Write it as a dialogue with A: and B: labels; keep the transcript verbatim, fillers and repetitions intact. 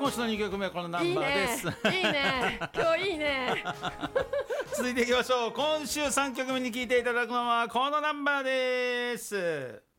A: もしのにきょくめはこのナンバーです。
B: いいね、いいね今日いいね
A: 続いていきましょう。今週さんきょくめに聴いていただくのはこのナンバーです。